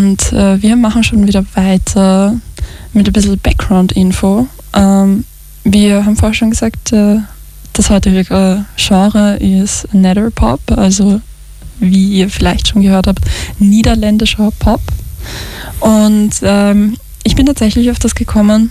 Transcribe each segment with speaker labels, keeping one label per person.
Speaker 1: Und wir machen schon wieder weiter mit ein bisschen Background-Info. Wir haben vorher schon gesagt, das heutige Genre ist Netherpop, also wie ihr vielleicht schon gehört habt, niederländischer Pop. Und ich bin tatsächlich auf das gekommen,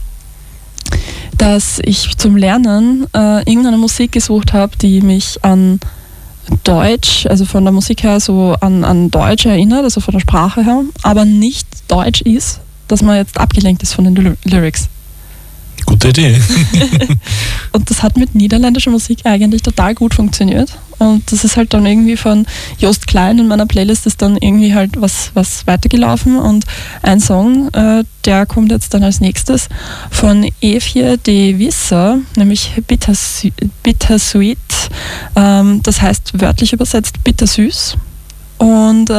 Speaker 1: dass ich zum Lernen irgendeine Musik gesucht habe, die mich an Deutsch, also von der Musik her so an Deutsch erinnert, also von der Sprache her, aber nicht Deutsch ist, dass man jetzt abgelenkt ist von den Lyrics.
Speaker 2: Gute Idee.
Speaker 1: Und das hat mit niederländischer Musik eigentlich total gut funktioniert. Und das ist halt dann irgendwie von Joost Klein in meiner Playlist ist dann irgendwie halt was weitergelaufen. Und ein Song, der kommt jetzt dann als nächstes von Eefje de Visser, nämlich Bittersweet. Das heißt wörtlich übersetzt bittersüß. Und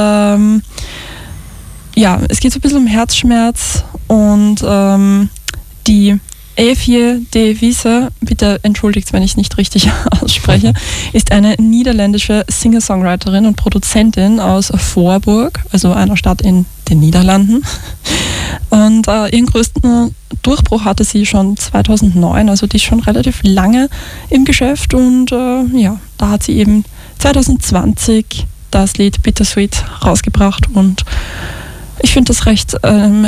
Speaker 1: ja, es geht so ein bisschen um Herzschmerz und die Eefje de Visser, bitte entschuldigt, wenn ich es nicht richtig ausspreche, ist eine niederländische Singer-Songwriterin und Produzentin aus Voorburg, also einer Stadt in den Niederlanden. Und ihren größten Durchbruch hatte sie schon 2009, also die ist schon relativ lange im Geschäft. Und ja, da hat sie eben 2020 das Lied Bittersweet rausgebracht und ich finde das recht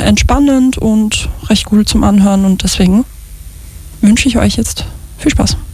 Speaker 1: entspannend und recht cool zum Anhören und deswegen wünsche ich euch jetzt viel Spaß.